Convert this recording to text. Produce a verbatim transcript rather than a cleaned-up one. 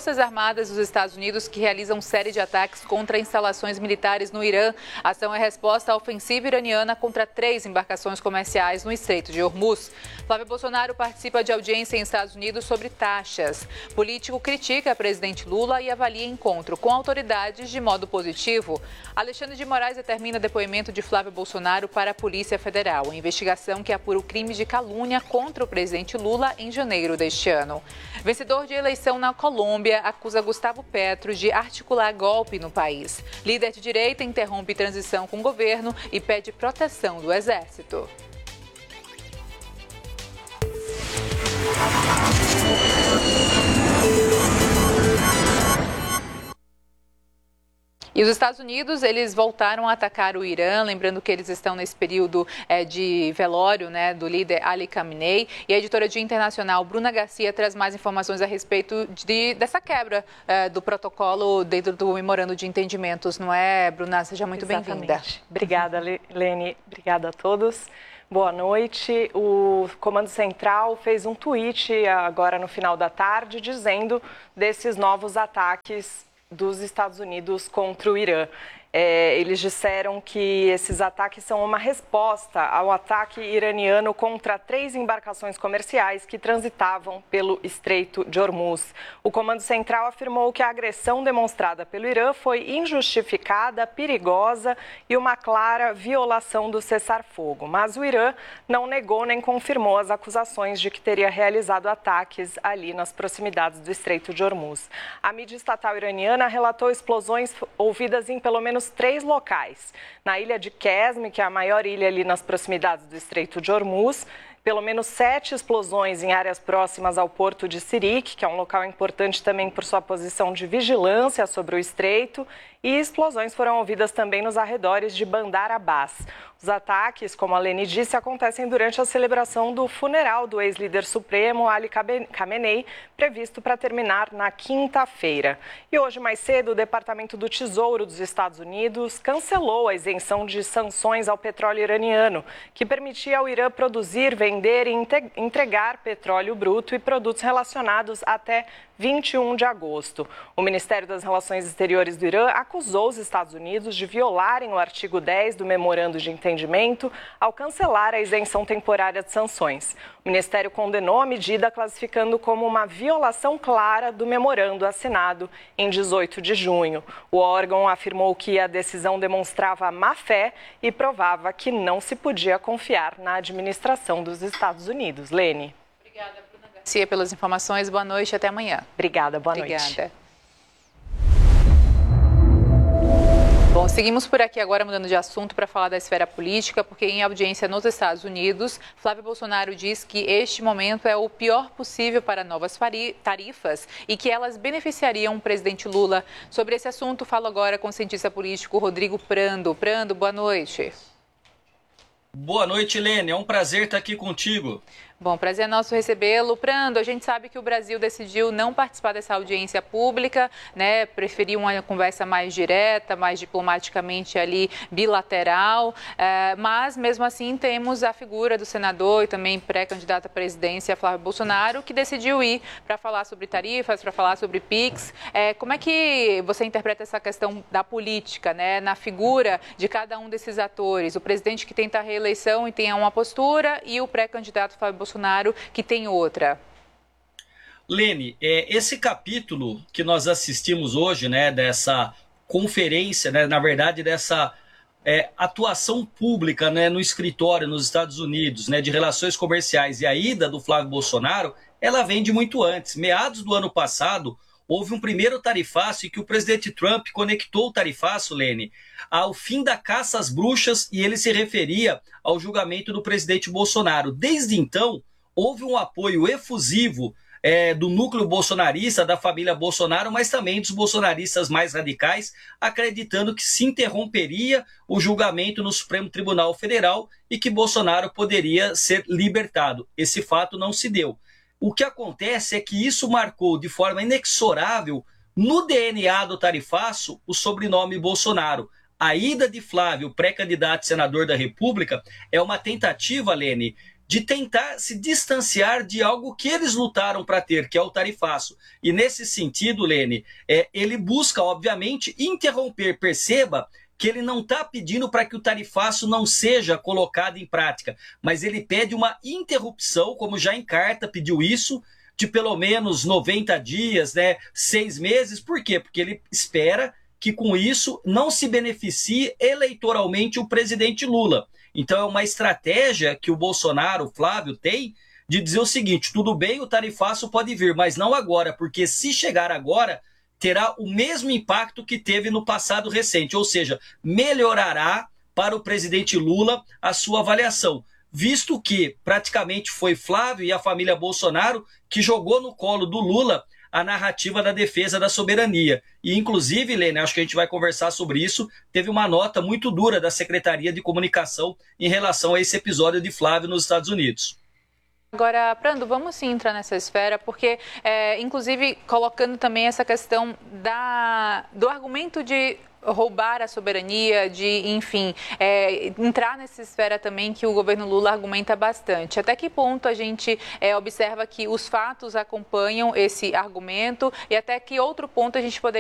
Forças Armadas dos Estados Unidos que realizam série de ataques contra instalações militares no Irã. A ação é resposta à ofensiva iraniana contra três embarcações comerciais no Estreito de Hormuz. Flávio Bolsonaro participa de audiência em Estados Unidos sobre taxas. Político critica o presidente Lula e avalia encontro com autoridades de modo positivo. Alexandre de Moraes determina depoimento de Flávio Bolsonaro para a Polícia Federal. A investigação que apura o crime de calúnia contra o presidente Lula em janeiro deste ano. Vencedor de eleição na Colômbia acusa Gustavo Petro de articular golpe no país. Líder de direita interrompe transição com o governo e pede proteção do exército. E os Estados Unidos, eles voltaram a atacar o Irã, lembrando que eles estão nesse período é, de velório, né, do líder Ali Khamenei. E a editora de Internacional, Bruna Garcia, traz mais informações a respeito de, dessa quebra é, do protocolo dentro do memorando de entendimentos, não é, Bruna? Seja muito bem-vinda. Obrigada, Lene. Obrigada a todos. Boa noite. O Comando Central fez um tweet agora no final da tarde dizendo desses novos ataques dos Estados Unidos contra o Irã. É, eles disseram que esses ataques são uma resposta ao ataque iraniano contra três embarcações comerciais que transitavam pelo Estreito de Hormuz. O Comando Central afirmou que a agressão demonstrada pelo Irã foi injustificada, perigosa e uma clara violação do cessar-fogo. Mas o Irã não negou nem confirmou as acusações de que teria realizado ataques ali nas proximidades do Estreito de Hormuz. A mídia estatal iraniana relatou explosões ouvidas em pelo menos três locais. Na ilha de Qeshm, que é a maior ilha ali nas proximidades do Estreito de Hormuz, pelo menos sete explosões em áreas próximas ao porto de Sirik, que é um local importante também por sua posição de vigilância sobre o estreito, e explosões foram ouvidas também nos arredores de Bandar Abbas. Os ataques, como a Lene disse, acontecem durante a celebração do funeral do ex-líder supremo Ali Khamenei, previsto para terminar na quinta-feira. E hoje, mais cedo, o Departamento do Tesouro dos Estados Unidos cancelou a isenção de sanções ao petróleo iraniano, que permitia ao Irã produzir, vender e entregar petróleo bruto e produtos relacionados até vinte e um de agosto. O Ministério das Relações Exteriores do Irã acusou os Estados Unidos de violarem o artigo dez do Memorando de Entendimento ao cancelar a isenção temporária de sanções. O Ministério condenou a medida, classificando como uma violação clara do memorando assinado em dezoito de junho. O órgão afirmou que a decisão demonstrava má-fé e provava que não se podia confiar na administração dos Estados Unidos. Lene. Obrigada, Bruna Garcia, pelas informações. Boa noite e até amanhã. Obrigada, boa Obrigada. noite. Bom, seguimos por aqui agora mudando de assunto para falar da esfera política, porque em audiência nos Estados Unidos, Flávio Bolsonaro diz que este momento é o pior possível para novas tarifas e que elas beneficiariam o presidente Lula. Sobre esse assunto, falo agora com o cientista político Rodrigo Prando. Prando, boa noite. Boa noite, Lene. É um prazer estar aqui contigo. Bom, prazer é nosso recebê-lo. Prando, a gente sabe que o Brasil decidiu não participar dessa audiência pública, né? Preferiu uma conversa mais direta, mais diplomaticamente ali, bilateral. É, mas, mesmo assim, temos a figura do senador e também pré-candidato à presidência, Flávio Bolsonaro, que decidiu ir para falar sobre tarifas, para falar sobre Pix. É, como é que você interpreta essa questão da política, né? Na figura de cada um desses atores? O presidente que tenta a reeleição e tem uma postura e o pré-candidato Flávio Bolsonaro Bolsonaro, que tem outra. Lene, é, esse capítulo que nós assistimos hoje, né, dessa conferência, né, na verdade, dessa é, atuação pública, né, no escritório nos Estados Unidos, né, de relações comerciais e a ida do Flávio Bolsonaro, ela vem de muito antes. Meados do ano passado, houve um primeiro tarifaço em que o presidente Trump conectou o tarifaço, Lene, ao fim da caça às bruxas, e ele se referia ao julgamento do presidente Bolsonaro. Desde então, houve um apoio efusivo é, do núcleo bolsonarista, da família Bolsonaro, mas também dos bolsonaristas mais radicais, acreditando que se interromperia o julgamento no Supremo Tribunal Federal e que Bolsonaro poderia ser libertado. Esse fato não se deu. O que acontece é que isso marcou de forma inexorável no D N A do tarifaço o sobrenome Bolsonaro. A ida de Flávio, pré-candidato a senador da República, é uma tentativa, Lene, de tentar se distanciar de algo que eles lutaram para ter, que é o tarifaço. E nesse sentido, Lene, é, ele busca, obviamente, interromper. Perceba que ele não está pedindo para que o tarifaço não seja colocado em prática, mas ele pede uma interrupção, como já em carta pediu isso, de pelo menos noventa dias, né, seis meses. Por quê? Porque ele espera que com isso não se beneficie eleitoralmente o presidente Lula. Então é uma estratégia que o Bolsonaro, o Flávio, tem de dizer o seguinte: tudo bem, o tarifaço pode vir, mas não agora, porque se chegar agora, terá o mesmo impacto que teve no passado recente, ou seja, melhorará para o presidente Lula a sua avaliação, visto que praticamente foi Flávio e a família Bolsonaro que jogou no colo do Lula a narrativa da defesa da soberania. E, inclusive, Lene, acho que a gente vai conversar sobre isso, teve uma nota muito dura da Secretaria de Comunicação em relação a esse episódio de Flávio nos Estados Unidos. Agora, Prando, vamos sim entrar nessa esfera, porque, é, inclusive, colocando também essa questão da, do argumento de roubar a soberania, de, enfim, é, entrar nessa esfera também que o governo Lula argumenta bastante. Até que ponto a gente é, observa que os fatos acompanham esse argumento e até que outro ponto a gente poderia